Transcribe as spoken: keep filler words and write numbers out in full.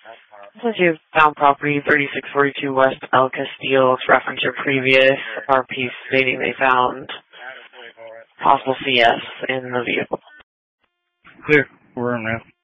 Since you found property thirty-six forty-two West El Castillo, let's reference your previous R P stating they found possible C S in the vehicle. Clear. We're on now.